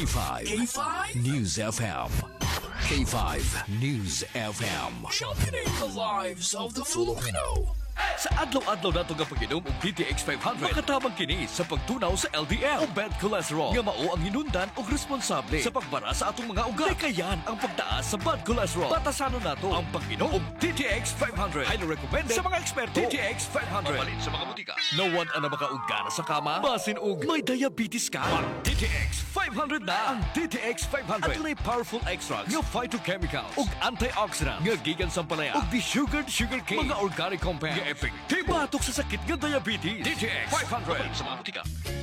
K5. News FM. K5 News FM. Championing the lives of the Filipino. Sa adlaw-adlaw nato nga pag-inom og DTX 500, makatabang kini sa pagtunaw sa LDL o bad cholesterol nga mao ang hinundan og responsable sa pagbara sa atong mga ugat. Kayan ang pagtaas sa bad cholesterol. Batasanon nato ang pag-inom og DTX 500. Highly recommended sa mga eksperto. DTX 500. Mapalit sa mga butika. No one ana makaugana sa kama, basin og may diabetes ka. DTX 500 na. Ang DTX 500 adunay powerful extracts nga phytochemicals ug antioxidants nga gikan sa palaya ug desugared sugarcane, mga organic compounds nga epektibo batok sa sakit nga diabetes. DTX 500 sa mga butika.